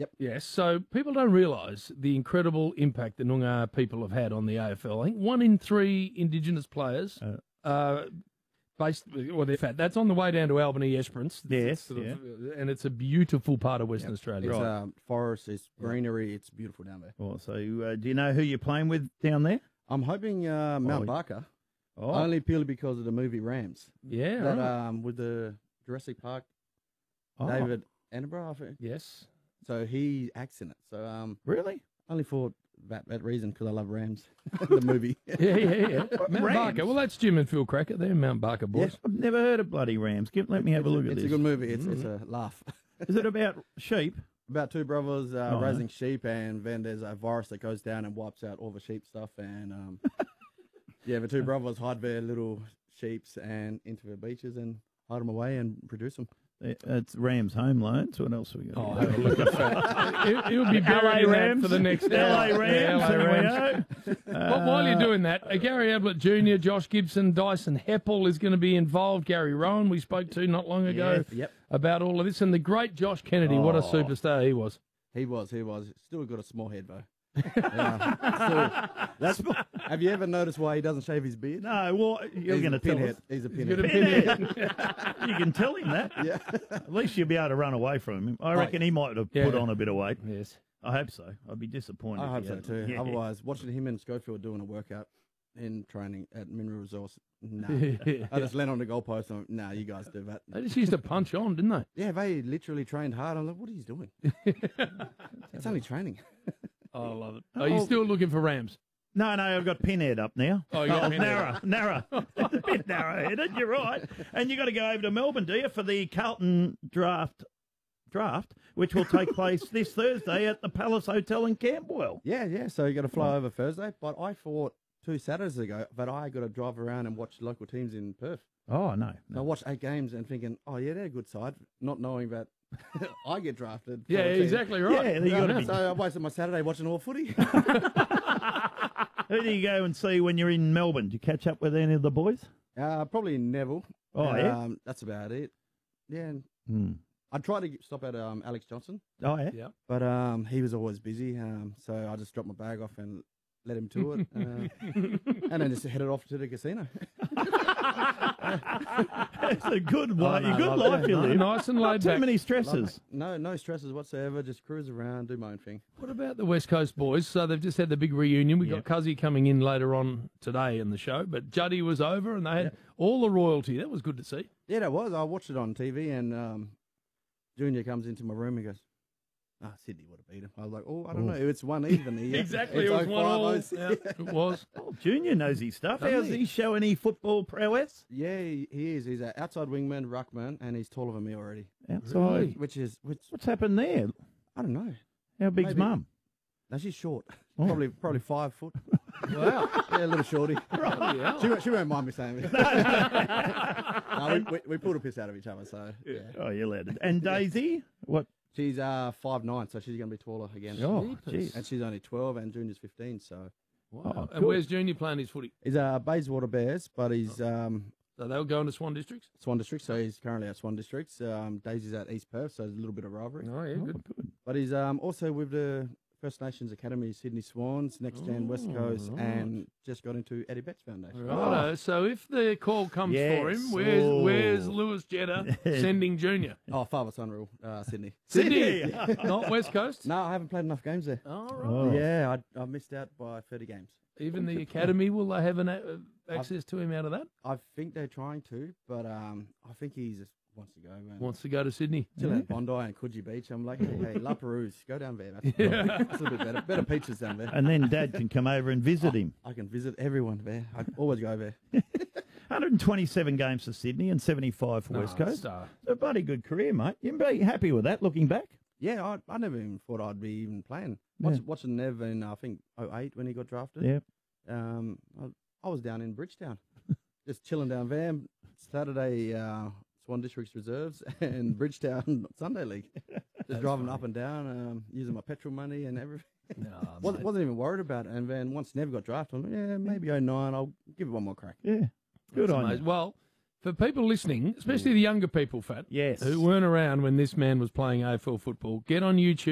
Yep. Yes, so people don't realise the incredible impact the Noongar people have had on the AFL. I think 1 in 3 Indigenous players based, well, they're fat. That's on the way down to Albany Esperance. Yes, and it's a beautiful part of Western Australia. It's forest, it's greenery, it's beautiful down there. Oh, so do you know who you're playing with down there? I'm hoping Mount Barker, only purely because of the movie Rams. Yeah, That right. with the Jurassic Park, David Attenborough, I think. Yes. So he acts in it. So Really? only for that reason, because I love Rams, the movie. Yeah. Mount Rams. Barker. Well, that's Jim and Phil Cracker. They're Mount Barker boys. I've never heard of bloody Rams. Let me have a look at It's this. a good movie. It's a laugh. Is it about sheep? About two brothers raising sheep, and then there's a virus that goes down and wipes out all the sheep stuff. And the two brothers hide their little sheeps and into the beaches and hide them away and produce them. It's Rams Home Loans. What else have we got? Oh, here? have a look at that. He'll be buried in that for the next LA hour. Rams. Yeah, There LA we Rams. go. But while you're doing that, Gary Ablett Jr., Josh Gibson, Dyson Heppel is going to be involved. Gary Rowan, we spoke to not long ago about all of this. And the great Josh Kennedy, what a superstar he was. He was. Still got a small head, though. Have you ever noticed why he doesn't shave his beard? No, well, you're going to tell us. He's a He's got a pinhead. pinhead. You can tell him that. Yeah. At least you'll be able to run away from him. I reckon he might have put on a bit of weight. Yes. I hope so. I'd be disappointed. I hope if he so hadn't. too. Yeah. Otherwise, watching him and Schofield doing a workout in training at Mineral Resource, nah. I just land on the goalpost and nah, you guys do that. They just used to punch on, didn't they? Yeah, they literally trained hard. I'm like, what are you doing? It's only training. Oh, I love it. Are you still looking for Rams? No, I've got Pinhead up now. Oh, you got Pinhead. narrow. A bit narrow-headed, you're right. And you got to go over to Melbourne, do you, for the Carlton draft, which will take place this Thursday at the Palace Hotel in Camberwell. Yeah. So you got to fly over Thursday. But I thought 2 Saturdays ago that I got to drive around and watch local teams in Perth. Oh, no. I watched 8 games and thinking, oh, yeah, they're a good side, not knowing that I get drafted. Yeah, exactly right. Yeah, you gotta be... So I wasted my Saturday watching all footy. Who do you go and see when you're in Melbourne? Do you catch up with any of the boys? Probably Neville. Oh, yeah? That's about it. Yeah. I tried to stop at Alex Johnson. Oh, yeah? Yeah. But he was always busy, so I just dropped my bag off and let him to it, and then just headed off to the casino. It's a good life. no, Good life you live. Nice and laid Not back. too many stresses. No stresses whatsoever. Just cruise around, do my own thing. What about the West Coast boys? So they've just had the big reunion. We've got Cuzzy coming in later on today in the show, but Juddy was over and they had all the royalty. That was good to see. Yeah, that was. I watched it on TV, and Junior comes into my room and goes, Sydney would have beat him. I was like, I don't know. It's one even here. Exactly. It's It was 1 all. 05. Yeah, it was. Oh, Junior knows his stuff. Doesn't How's he? he show any football prowess? Yeah, he is. He's an outside wingman, ruckman, and he's taller than me already. Outside. Which What's happened there? I don't know. How big's Maybe. mum? No, she's short. Oh. Probably 5 foot. Wow. Yeah, a little shorty. Bloody hell. She won't mind me saying it. No, we pulled a piss out of each other, so yeah. Oh, you're allowed to. And Daisy? What? She's 5'9", so she's going to be taller again. Oh, jeez. And she's only 12, and Junior's 15, so. Wow. Oh, And cool. where's Junior playing his footy? He's Bayswater Bears, but he's So they'll go into Swan Districts? Swan District, so he's currently at Swan Districts. Daisy's at East Perth, so there's a little bit of rivalry. Oh, yeah, good. But he's also with the First Nations Academy, Sydney Swans, Next Gen West Coast, and just got into Eddie Betts Foundation. Righto. So if the call comes for him, Yes. where's Lewis Jetta sending Junior? Oh, father-son rule, Sydney. Sydney, not West Coast? No, I haven't played enough games there. All right. Oh. Yeah, I missed out by 30 games. Even the academy, will they have access to him out of that? I think they're trying to, but I think he just wants to go. Man. Wants to go to Sydney. Still at Bondi and Coogee Beach. I'm like, hey, La Perouse, go down there. That's a bit better. Better peaches down there. And then Dad can come over and visit him. I can visit everyone there. I always go there. 127 games for Sydney and 75 for West Coast. Star. A bloody good career, mate. You'd be happy with that, looking back? Yeah, I never even thought I'd be even playing. Yeah. Watching Nev in, I think, 08 when he got drafted. Yeah. I was down in Bridgetown, just chilling down there. Saturday, Swan Districts Reserves and Bridgetown Sunday League. Just driving up and down, using my petrol money and everything. Wasn't even worried about it. And then once Nev got drafted, I'm like, yeah, maybe 09, I'll give it one more crack. Yeah. Good That's on amazing. you. Well, for people listening, especially the younger people, Fat, Yes. who weren't around when this man was playing AFL football, get on YouTube.